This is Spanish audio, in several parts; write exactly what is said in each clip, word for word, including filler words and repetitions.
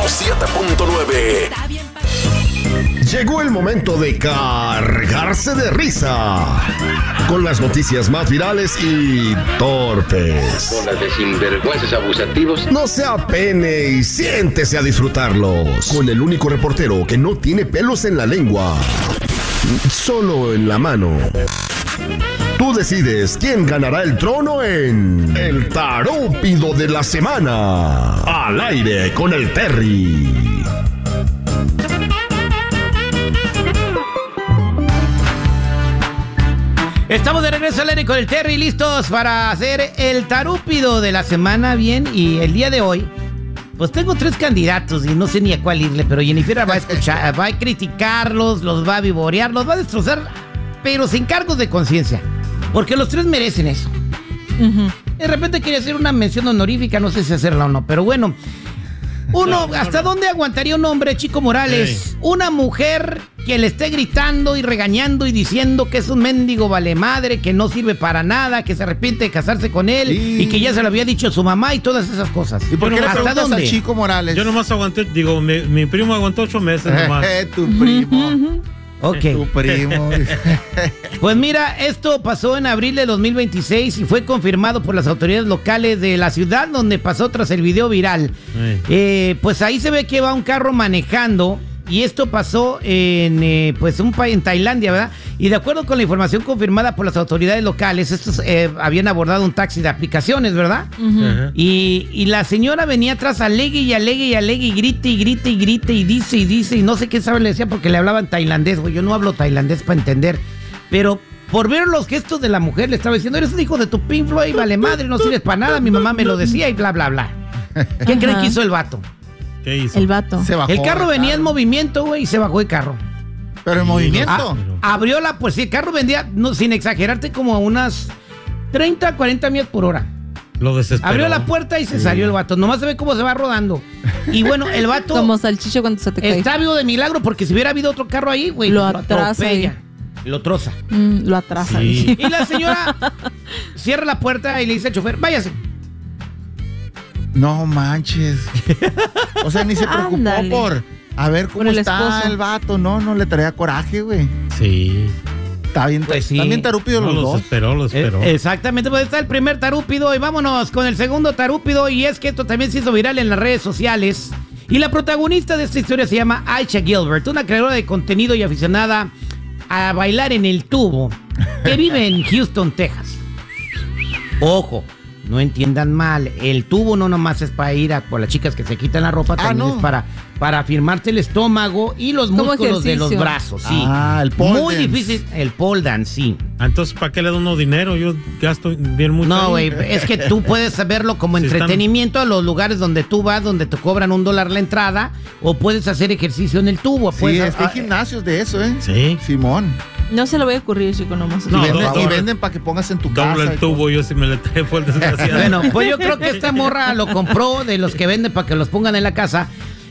siete punto nueve. Llegó el momento de cargarse de risa con las noticias más virales y torpes. Bola de sinvergüenzas abusativos. No se apene y siéntese a disfrutarlos con el único reportero que no tiene pelos en la lengua, solo en la mano. Tú decides quién ganará el trono en el Tarúpido de la Semana. Al aire con el Terry. Estamos de regreso al aire con el Terry, listos para hacer el tarúpido de la semana. Bien, y el día de hoy, pues tengo tres candidatos y no sé ni a cuál irle, pero Jennifer va a escuchar, va a criticarlos, los va a vivorear, los va a destrozar, pero sin cargos de conciencia, porque los tres merecen eso. Uh-huh. De repente quería hacer una mención honorífica, no sé si hacerla o no, pero bueno. Uno, ¿hasta dónde aguantaría un hombre, Chico Morales? Hey. Una mujer que le esté gritando y regañando y diciendo que es un mendigo vale madre, que no sirve para nada, que se arrepiente de casarse con él, sí, y que ya se lo había dicho a su mamá y todas esas cosas. ¿Y por qué le preguntas dónde? a Chico Morales? Yo nomás aguanté, digo, mi, mi primo aguantó ocho meses nomás. Tu primo. Ok. Tu primo. Pues mira, esto pasó en abril de dos mil veintiséis y fue confirmado por las autoridades locales de la ciudad donde pasó tras el video viral. Eh, pues ahí se ve que va un carro manejando y esto pasó en eh, pues un país en Tailandia, ¿verdad? Y de acuerdo con la información confirmada por las autoridades locales, estos eh, habían abordado un taxi de aplicaciones, ¿verdad? Uh-huh. Uh-huh. Y, y la señora venía atrás, alegue y alegue y alegue y grite y grite y grite y dice y dice y no sé qué sabe le decía porque le hablaban tailandés, güey. Yo no hablo tailandés para entender, pero por ver los gestos de la mujer le estaba diciendo, eres un hijo de tu Pink Floyd, vale madre, no sirves para nada, mi mamá me lo decía y bla, bla, bla. ¿Qué uh-huh. creen que hizo el vato? ¿Qué hizo? El vato. Se bajó, el carro venía en movimiento, güey, y se bajó el carro. ¿Pero en movimiento? A, abrió la, pues sí, el carro vendía, no, sin exagerarte, como a unas treinta, cuarenta millas por hora. Lo desesperó. Abrió la puerta y se sí. salió el vato. Nomás se ve cómo se va rodando. Y bueno, el vato... Como salchicho cuando se te cae. Está vivo de milagro, porque si hubiera habido otro carro ahí, güey, lo, lo atrasa. atropella. Lo troza. Mm, lo atrasa. Sí. Y la señora cierra la puerta y le dice al chofer, váyase. No manches. O sea, ni se preocupó Ándale. por a ver cómo el está esposo. El vato. No, no le traía coraje, güey. Sí. Está bien, pues sí. También tarúpido no, los, los dos. esperó, los esperó. Eh, exactamente, pues está el primer tarúpido y vámonos con el segundo tarúpido. Y es que esto también se hizo viral en las redes sociales. Y la protagonista de esta historia se llama Aisha Gilbert, una creadora de contenido y aficionada a bailar en el tubo, que vive en Houston, Texas. Ojo, no entiendan mal, el tubo no nomás es para ir a por las chicas que se quitan la ropa, también ah, no. es para, para afirmarte el estómago y los músculos ejercicio. de los brazos, sí. Ah, el pole Muy dance. difícil, el pole dance, sí. Entonces, ¿para qué le da uno dinero? Yo gasto bien mucho. No, güey, es que tú puedes verlo como si entretenimiento están... a los lugares donde tú vas, donde te cobran un dólar la entrada, o puedes hacer ejercicio en el tubo. Sí, puedes, es que hay gimnasios de eso, ¿eh? Sí. Simón. No se lo voy a ocurrir, chico, nomás. No, y venden, doble, y venden para que pongas en tu doble casa. Doble el tubo, yo si me le traigo el desgraciado. Bueno, pues yo creo que esta morra lo compró de los que venden para que los pongan en la casa,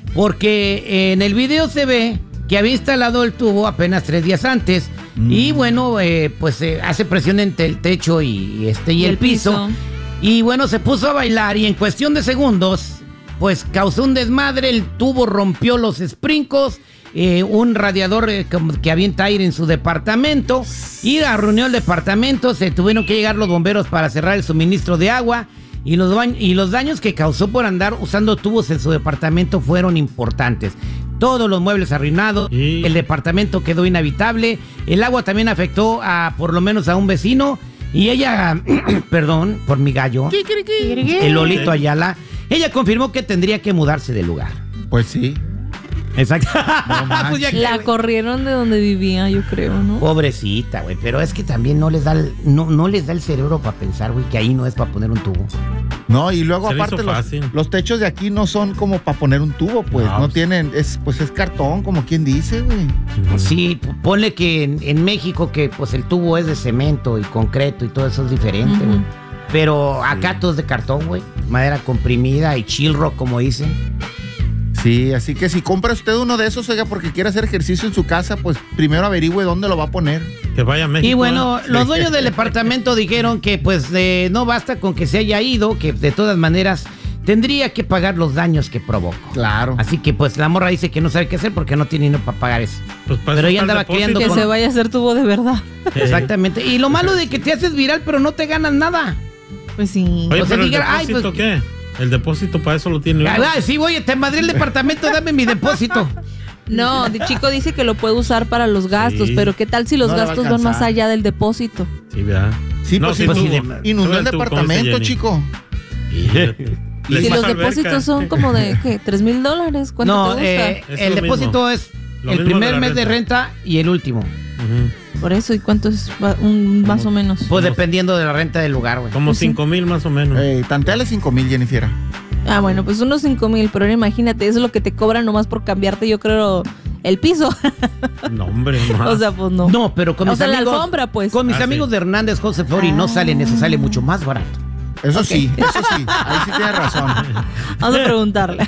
porque en el video se ve que había instalado el tubo apenas tres días antes. Mm. Y bueno, eh, pues eh, hace presión entre el techo y, este, y, y el, el piso. piso. Y bueno, se puso a bailar y en cuestión de segundos, pues causó un desmadre. El tubo rompió los sprinkles. Eh, un radiador eh, que avienta aire en su departamento y arruinó el departamento. Se tuvieron que llegar los bomberos para cerrar el suministro de agua y los, y los daños que causó por andar usando tubos en su departamento fueron importantes. Todos los muebles arruinados, sí. El departamento quedó inhabitable, el agua también afectó a por lo menos a un vecino y ella, perdón por mi gallo, el Lolito Ayala, ella confirmó que tendría que mudarse del lugar. Pues sí. Exacto. No pues ya que, la corrieron de donde vivía, yo creo, ¿no? Pobrecita, güey. Pero es que también no les da el, no, no les da el cerebro para pensar, güey, que ahí no es para poner un tubo. No, y luego se aparte los, los techos de aquí no son como para poner un tubo, pues. No, no tienen, es, pues es cartón, como quien dice, güey. Sí, ponle que en, en México que pues el tubo es de cemento y concreto y todo eso es diferente, güey. Uh-huh. Pero acá sí. Todo es de cartón, güey. Madera comprimida y chill rock, como dicen. Sí, así que si compra usted uno de esos, oiga, porque quiere hacer ejercicio en su casa, pues primero averigüe dónde lo va a poner. Que vaya a México. Y bueno, los dueños del departamento dijeron que pues eh, no basta con que se haya ido, que de todas maneras tendría que pagar los daños que provocó. Claro. Así que pues la morra dice que no sabe qué hacer porque no tiene dinero para pagar eso. Pues para pero eso ella está el andaba depósito. queriendo Que con... se vaya a hacer tubo de verdad. Exactamente. Y lo malo de que te haces viral pero no te ganas nada. Pues sí. Oye, O sea, pero diga, el ay, depósito, pues- ¿qué? El depósito para eso lo tiene uno. Ah, sí, oye, te madré el departamento, dame mi depósito. No, de chico dice que lo puede usar para los gastos, Sí. pero ¿qué tal si los No le va a gastos van más alcanzar. allá del depósito? Sí, ¿verdad? Sí, No, pues, sí inundó, tuvo. inundó Tuvo el el tubo, ¿cómo se departamento, llama? chico. Les Si los pasa alberca. depósitos son como de, ¿qué? ¿Tres mil dólares? ¿Cuánto No, te gusta? eh, Es el lo depósito mismo. es Lo el mismo primer de la mes de renta. renta y el último. Ujú. Por eso, ¿y cuánto es va- un, más o menos? Pues dependiendo de la renta del lugar, güey. Como Pues sí. cinco mil más o menos. Eh, tanteale cinco mil, Jennifer. Ah, bueno, pues unos cinco mil, pero ahora imagínate, eso es lo que te cobran nomás por cambiarte, yo creo, el piso. No, hombre, más. O sea, pues no. No, pero con O mis sea, la amigos. alfombra, pues. Con mis Ah, amigos sí. de Hernández José Flori no Ah. salen eso, sale mucho más barato. Eso sí, eso sí. Ahí sí tienes razón. Vamos a preguntarle.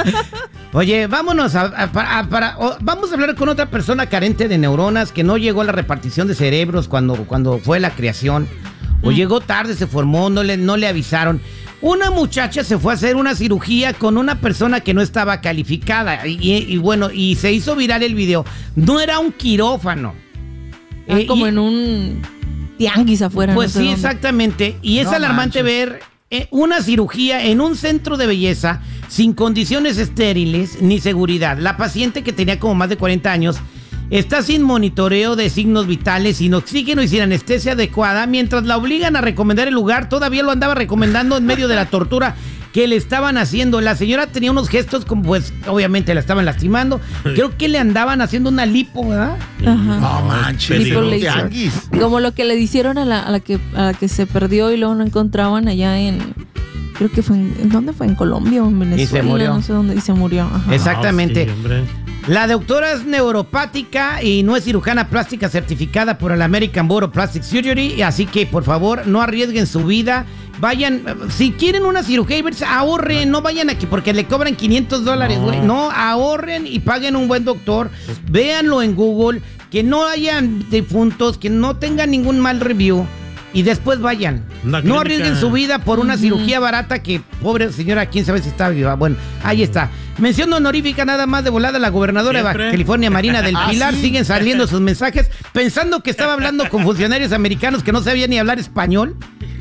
Oye, vámonos a, a- para, a- para- o- vamos a hablar con otra persona carente de neuronas que no llegó a la repartición de cerebros cuando, cuando fue la creación. O Mm. llegó tarde, se formó, no le, no le avisaron. Una muchacha se fue a hacer una cirugía con una persona que no estaba calificada. Y, y- y bueno, y se hizo viral el video. No era un quirófano. Ah, Eh, como y- en un tianguis afuera. Pues no sé sí, dónde. exactamente. Y es No alarmante manches. ver eh, una cirugía en un centro de belleza sin condiciones estériles ni seguridad. La paciente, que tenía como más de cuarenta años, está sin monitoreo de signos vitales, sin oxígeno y sin anestesia adecuada, mientras la obligan a recomendar el lugar. Todavía lo andaba recomendando en medio de la tortura que le estaban haciendo. La señora tenía unos gestos como, pues, obviamente la estaban lastimando. Creo que le andaban haciendo una lipo, ¿verdad? Ajá. No manches. Lipo un laser. tianguis. Como lo que le hicieron a la, a la que a la que se perdió y luego no encontraban allá en, creo que fue en, ¿en dónde fue? En Colombia o en Venezuela, murió. no sé dónde, y se murió. Ajá. Exactamente. Ah, sí, hombre. La doctora es neuropática y no es cirujana plástica certificada por el American Board of Plastic Surgery, así que por favor no arriesguen su vida. Vayan, eh, si quieren una cirugía, ahorren, no vayan aquí porque le cobran quinientos dólares, No. güey. No, ahorren y paguen un buen doctor. Véanlo en Google, que no hayan difuntos, que no tengan ningún mal review. Y después vayan. Una No clínica. arriesguen su vida por una cirugía barata que, pobre señora, quién sabe si está viva. Bueno, ahí está. Mención honorífica nada más de volada, la gobernadora de Siempre. Baja California, Marina del Ah, Pilar. sí. Siguen saliendo sus mensajes pensando que estaba hablando con funcionarios americanos que no sabían ni hablar español.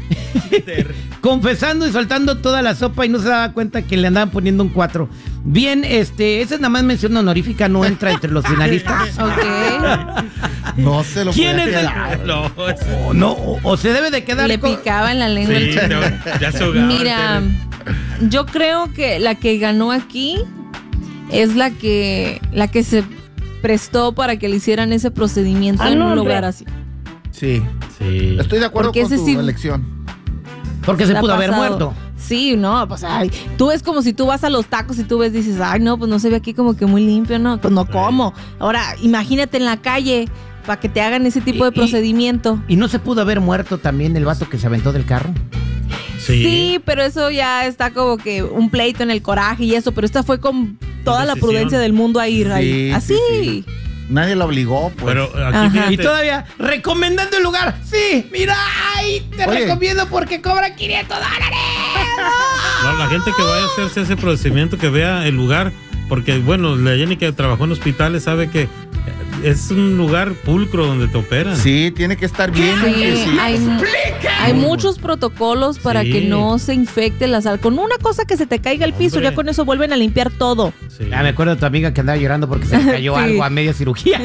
Confesando y soltando toda la sopa y no se daba cuenta que le andaban poniendo un cuatro. Bien, este, esa es nada más mención honorífica, no entra entre los finalistas. Ok. No se lo ¿Quién puede es el- quedar. No, es- O no, o, o se debe de quedar Le con- picaba en la lengua el sí, chico. no, ya se ahogaba. Mira, el yo creo que la que ganó aquí es la que la que se prestó para que le hicieran ese procedimiento en un lugar así. Sí. Sí. Estoy de acuerdo Porque con ese tu sí- elección. porque se La ha pudo haber pasado. muerto. Sí, no, pues ay, tú ves como si tú vas a los tacos y tú ves, dices, ay, no, pues no se ve aquí como que muy limpio, no, pues no como. Ahora, imagínate en la calle para que te hagan ese tipo de Y- y- procedimiento. ¿Y no se pudo haber muerto también el vato que se aventó del carro? Sí. Sí, pero eso ya está como que un pleito en el coraje y eso, pero esta fue con toda la decisión. prudencia del mundo a ir Sí, ahí. sí, Así. sí. Nadie lo obligó, pues. Pero aquí Ajá. fíjate, Y todavía recomendando el lugar. Sí, mira, ay, te Oye. recomiendo porque cobra quinientos dólares. no, la gente que vaya a hacerse ese procedimiento, que vea el lugar, porque bueno, la Jenny que trabajó en hospitales sabe que es un lugar pulcro donde te operan. Sí, tiene que estar bien. Sí, limpiecito. hay, hay muchos protocolos para Sí. que no se infecte la sal. Con una cosa que se te caiga al piso, Hombre. ya con eso vuelven a limpiar todo. Sí. Ya me acuerdo de tu amiga que andaba llorando porque se le cayó Sí. algo a media cirugía.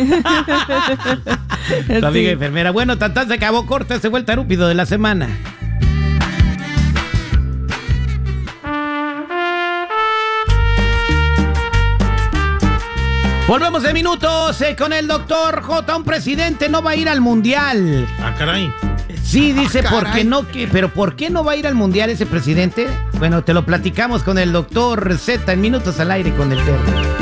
Tu amiga Sí. enfermera. Bueno, tantán se acabó corta, se fue el tarúpido de la semana. Volvemos de minutos eh, con el doctor J. Un presidente no va a ir al mundial. Ah, caray. Sí, dice, Ah, ¿por caray. qué no? Que, pero ¿por qué no va a ir al mundial ese presidente? Bueno, te lo platicamos con el doctor Z en minutos al aire con el Terry.